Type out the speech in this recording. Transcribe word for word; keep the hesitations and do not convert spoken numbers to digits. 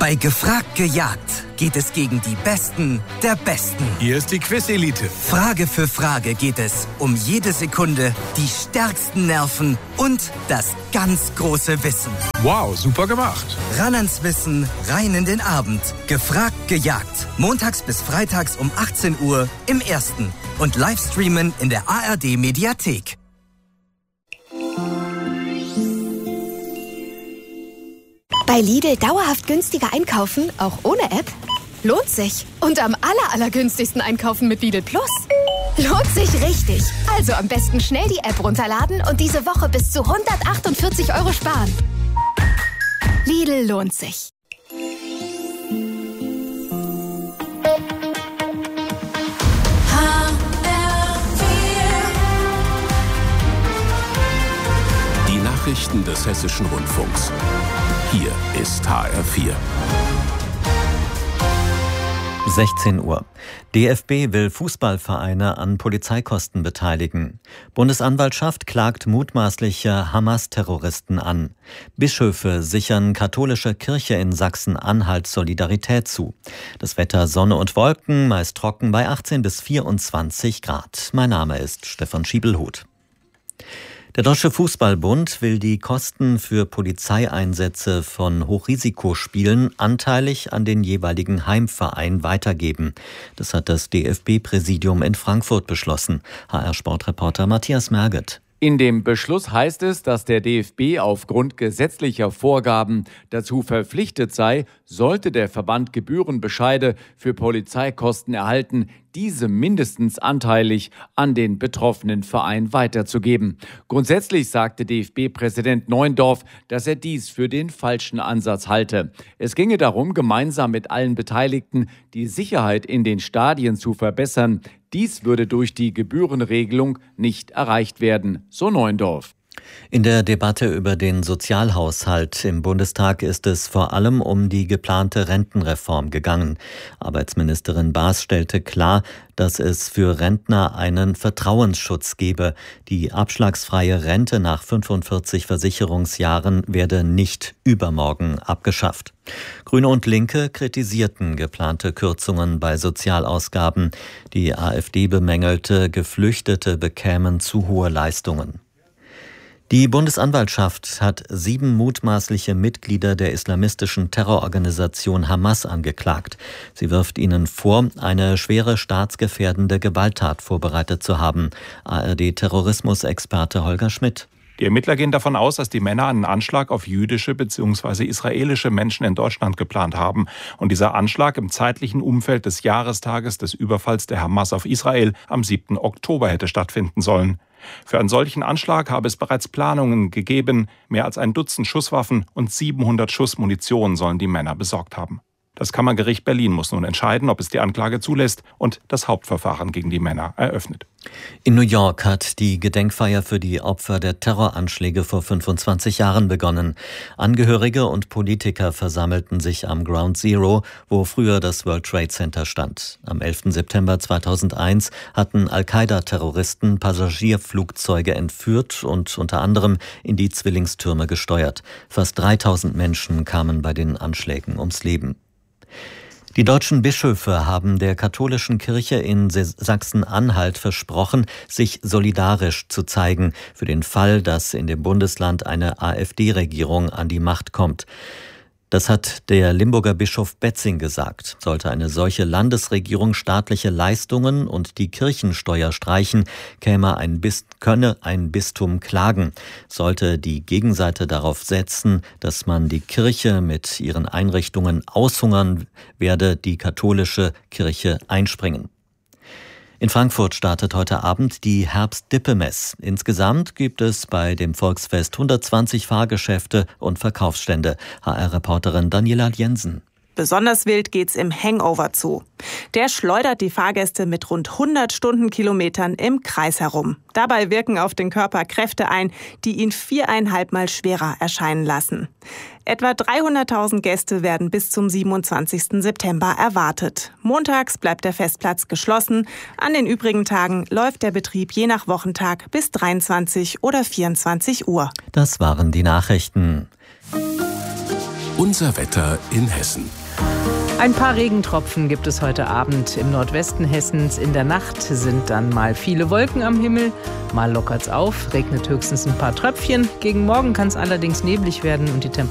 Bei Gefragt gejagt geht es gegen die Besten der Besten. Hier ist die Quiz-Elite. Frage für Frage geht es um jede Sekunde, die stärksten Nerven und das ganz große Wissen. Wow, super gemacht. Ran ans Wissen, rein in den Abend. Gefragt gejagt. Montags bis freitags um achtzehn Uhr im Ersten. Und Livestreamen in der A R D-Mediathek. Bei Lidl dauerhaft günstiger einkaufen, auch ohne App? Lohnt sich. Und am aller, allergünstigsten einkaufen mit Lidl Plus? Lohnt sich richtig. Also am besten schnell die App runterladen und diese Woche bis zu hundertachtundvierzig Euro sparen. Lidl lohnt sich. Die Nachrichten des Hessischen Rundfunks. Hier ist H R vier. sechzehn Uhr. D F B will Fußballvereine an Polizeikosten beteiligen. Bundesanwaltschaft klagt mutmaßliche Hamas-Terroristen an. Bischöfe sichern katholischer Kirche in Sachsen-Anhalt Solidarität zu. Das Wetter Sonne und Wolken, meist trocken bei achtzehn bis vierundzwanzig Grad. Mein Name ist Stefan Schiebelhuth. Der Deutsche Fußballbund will die Kosten für Polizeieinsätze von Hochrisikospielen anteilig an den jeweiligen Heimverein weitergeben. Das hat das D F B-Präsidium in Frankfurt beschlossen. H R-Sportreporter Matthias Merget. In dem Beschluss heißt es, dass der D F B aufgrund gesetzlicher Vorgaben dazu verpflichtet sei, sollte der Verband Gebührenbescheide für Polizeikosten erhalten, diese mindestens anteilig an den betroffenen Verein weiterzugeben. Grundsätzlich sagte D F B-Präsident Neuendorf, dass er dies für den falschen Ansatz halte. Es ginge darum, gemeinsam mit allen Beteiligten die Sicherheit in den Stadien zu verbessern. Dies würde durch die Gebührenregelung nicht erreicht werden, so Neuendorf. In der Debatte über den Sozialhaushalt im Bundestag ist es vor allem um die geplante Rentenreform gegangen. Arbeitsministerin Baas stellte klar, dass es für Rentner einen Vertrauensschutz gebe. Die abschlagsfreie Rente nach fünfundvierzig Versicherungsjahren werde nicht übermorgen abgeschafft. Grüne und Linke kritisierten geplante Kürzungen bei Sozialausgaben. Die AfD bemängelte, Geflüchtete bekämen zu hohe Leistungen. Die Bundesanwaltschaft hat sieben mutmaßliche Mitglieder der islamistischen Terrororganisation Hamas angeklagt. Sie wirft ihnen vor, eine schwere staatsgefährdende Gewalttat vorbereitet zu haben. A R D-Terrorismusexperte Holger Schmidt. Die Ermittler gehen davon aus, dass die Männer einen Anschlag auf jüdische bzw. israelische Menschen in Deutschland geplant haben. Und dieser Anschlag im zeitlichen Umfeld des Jahrestages des Überfalls der Hamas auf Israel am siebten Oktober hätte stattfinden sollen. Für einen solchen Anschlag habe es bereits Planungen gegeben. Mehr als ein Dutzend Schusswaffen und siebenhundert Schuss Munition sollen die Männer besorgt haben. Das Kammergericht Berlin muss nun entscheiden, ob es die Anklage zulässt und das Hauptverfahren gegen die Männer eröffnet. In New York hat die Gedenkfeier für die Opfer der Terroranschläge vor fünfundzwanzig Jahren begonnen. Angehörige und Politiker versammelten sich am Ground Zero, wo früher das World Trade Center stand. Am elften September zweitausendeins hatten Al-Qaida-Terroristen Passagierflugzeuge entführt und unter anderem in die Zwillingstürme gesteuert. Fast dreitausend Menschen kamen bei den Anschlägen ums Leben. Die deutschen Bischöfe haben der katholischen Kirche in Sachsen-Anhalt versprochen, sich solidarisch zu zeigen für den Fall, dass in dem Bundesland eine AfD-Regierung an die Macht kommt. Das hat der Limburger Bischof Betzing gesagt. Sollte eine solche Landesregierung staatliche Leistungen und die Kirchensteuer streichen, käme ein Bis- könne ein Bistum klagen. Sollte die Gegenseite darauf setzen, dass man die Kirche mit ihren Einrichtungen aushungern, werde die katholische Kirche einspringen. In Frankfurt startet heute Abend die Herbst-Dippe-Mess. Insgesamt gibt es bei dem Volksfest hundertzwanzig Fahrgeschäfte und Verkaufsstände. H R-Reporterin Daniela Jensen. Besonders wild geht's im Hangover zu. Der schleudert die Fahrgäste mit rund hundert Stundenkilometern im Kreis herum. Dabei wirken auf den Körper Kräfte ein, die ihn viereinhalb Mal schwerer erscheinen lassen. Etwa dreihunderttausend Gäste werden bis zum siebenundzwanzigsten September erwartet. Montags bleibt der Festplatz geschlossen. An den übrigen Tagen läuft der Betrieb je nach Wochentag bis dreiundzwanzig oder vierundzwanzig Uhr. Das waren die Nachrichten. Unser Wetter in Hessen. Ein paar Regentropfen gibt es heute Abend im Nordwesten Hessens. In der Nacht sind dann mal viele Wolken am Himmel. Mal lockert's auf, regnet höchstens ein paar Tröpfchen. Gegen Morgen kann es allerdings neblig werden und die Temperatur